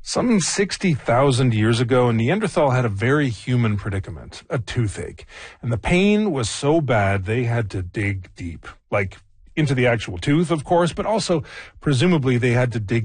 Some 60,000 years ago, Neanderthal had a very human predicament, a toothache. And the pain was so bad they had to dig deep, like into the actual tooth, of course, but also presumably they had to dig